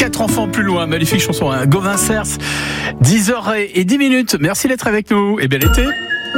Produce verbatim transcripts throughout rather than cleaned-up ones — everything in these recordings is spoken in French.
Quatre enfants plus loin, magnifique chanson, hein. Gauvin Cers, dix heures dix minutes. Merci d'être avec nous et bel été.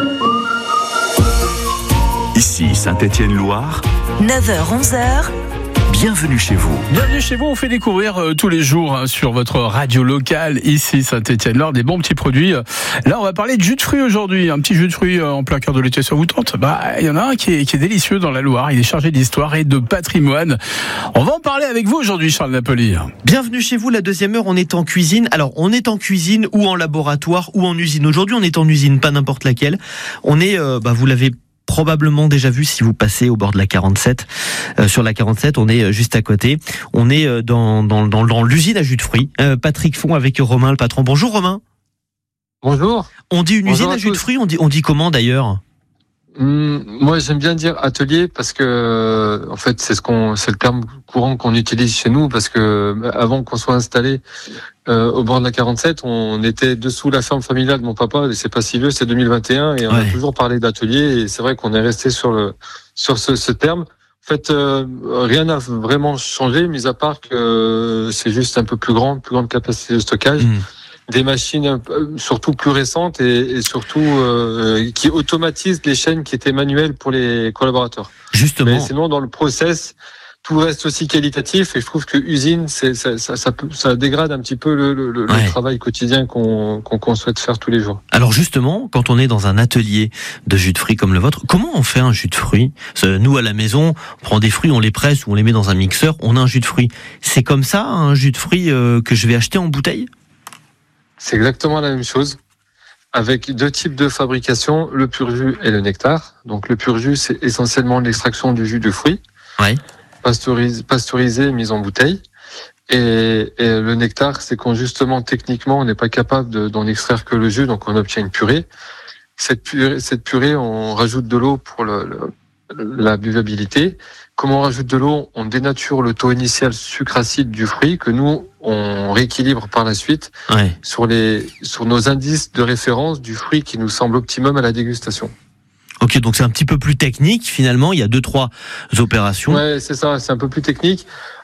Ici Saint-Étienne-Loire, neuf heures onze heures. Bienvenue chez vous. Bienvenue chez vous, on fait découvrir euh, tous les jours hein, sur votre radio locale, ici Saint-Étienne-Loire, des bons petits produits. Là, on va parler de jus de fruits aujourd'hui. Un petit jus de fruits euh, en plein cœur de l'été, ça vous tente ? Bah, il y en a un qui est, qui est délicieux dans la Loire. Il est chargé d'histoire et de patrimoine. On va en parler avec vous aujourd'hui, Charles Napoli. Bienvenue chez vous, la deuxième heure, on est en cuisine. Alors, on est en cuisine ou en laboratoire ou en usine. Aujourd'hui, on est en usine, pas n'importe laquelle. On est, euh, bah, vous l'avez probablement déjà vu si vous passez au bord de la quarante-sept. Euh, sur la quarante-sept, on est juste à côté. On est dans, dans, dans, dans l'usine à jus de fruits. Euh, Patrick Font avec Romain, le patron. Bonjour Romain. Bonjour. On dit une Bonjour usine à, à jus de fruits, on dit, on dit comment d'ailleurs ? Mmh, moi, j'aime bien dire atelier parce que, en fait, c'est ce qu'on, c'est le terme courant qu'on utilise chez nous parce que avant qu'on soit installé euh, au bord de la quarante-sept, on était dessous la ferme familiale de mon papa. Et c'est pas si vieux, c'est deux mille vingt et un, et on ouais. a toujours parlé d'atelier. Et c'est vrai qu'on est resté sur le sur ce, ce terme. En fait, euh, rien n'a vraiment changé, mis à part que c'est juste un peu plus grand, plus grande capacité de stockage. Mmh. Des machines surtout plus récentes et, et surtout euh, qui automatisent les chaînes qui étaient manuelles pour les collaborateurs. Justement. Mais sinon, dans le process, tout reste aussi qualitatif et je trouve que usine, c'est, ça, ça, ça, peut, ça dégrade un petit peu le, le, le ouais. travail quotidien qu'on, qu'on, qu'on souhaite faire tous les jours. Alors justement, quand on est dans un atelier de jus de fruits comme le vôtre, comment on fait un jus de fruits ? Nous, à la maison, on prend des fruits, on les presse ou on les met dans un mixeur, on a un jus de fruits. C'est comme ça, un jus de fruits euh, que je vais acheter en bouteille ? C'est exactement la même chose, avec deux types de fabrication, le pur jus et le nectar. Donc le pur jus, c'est essentiellement l'extraction du jus de fruits, ouais. pasteurisé, pasteurisé, mis en bouteille. Et, et le nectar, c'est quand justement, techniquement, on n'est pas capable de, d'en extraire que le jus, donc on obtient une purée. Cette purée, cette purée on rajoute de l'eau pour le, le, la buvabilité. Comme on rajoute de l'eau, on dénature le taux initial sucre-acide du fruit que nous, on rééquilibre par la suite ouais. sur les sur nos indices de référence du fruit qui nous semble optimum à la dégustation. Ok, donc c'est un petit peu plus technique finalement. Il y a deux trois opérations. Ouais, c'est ça. C'est un peu plus technique.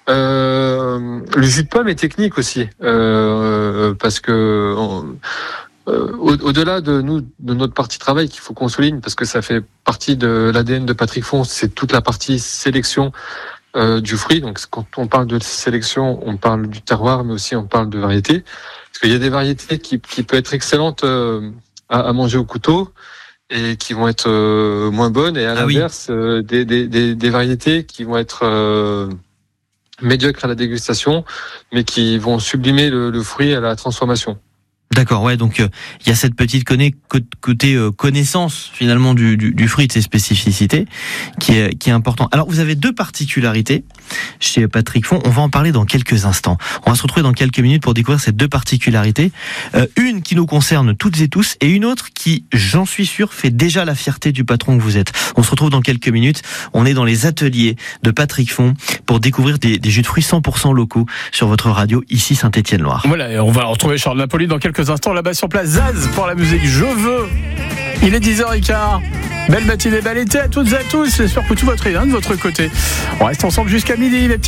Euh, le jus de pomme est technique aussi euh, parce que on, euh, au, au-delà de nous de notre partie travail qu'il faut qu'on souligne parce que ça fait partie de l'A D N de Patrick Font, c'est toute la partie sélection. Euh, du fruit. Donc, quand on parle de sélection, on parle du terroir, mais aussi on parle de variété. Parce qu'il y a des variétés qui, qui peuvent être excellentes euh, à, à manger au couteau et qui vont être euh, moins bonnes. Et à ah l'inverse, oui. euh, des, des, des, des variétés qui vont être euh, médiocres à la dégustation, mais qui vont sublimer le, le fruit à la transformation. D'accord, ouais, donc il euh, y a cette petite conna- côté euh, connaissance finalement du, du, du fruit, de ses spécificités, qui est, qui est important. Alors vous avez deux particularités chez Patrick Font, on va en parler dans quelques instants. On va se retrouver dans quelques minutes pour découvrir ces deux particularités. Euh, une qui nous concerne toutes et tous, et une autre qui, j'en suis sûr, fait déjà la fierté du patron que vous êtes. On se retrouve dans quelques minutes, on est dans les ateliers de Patrick Font pour découvrir des, des jus de fruits cent pour cent locaux sur votre radio, ici Saint-Étienne-Loire. Voilà, et on va retrouver Charles Napoli dans quelques instants là-bas sur place. Zaz pour la musique Je veux. Il est dix heures quinze. Belle matinée, bel été à toutes et à tous. J'espère que tout va très bien de votre côté. On reste ensemble jusqu'à midi.